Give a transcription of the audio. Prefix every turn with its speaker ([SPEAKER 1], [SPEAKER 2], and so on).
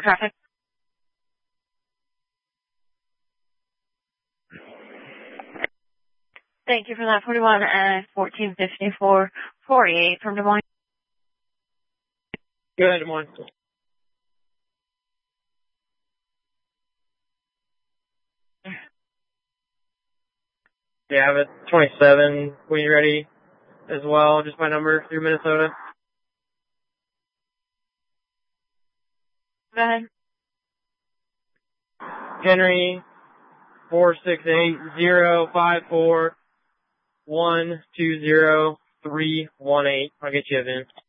[SPEAKER 1] traffic. Thank you for that. 41 and 1454 48 from Des Moines.
[SPEAKER 2] Go ahead, Des Moines. Yeah, I have a 27 when you're ready as well. Just my number through Minnesota.
[SPEAKER 1] Go ahead.
[SPEAKER 2] Henry 468054120 318. I'll get you a VIN.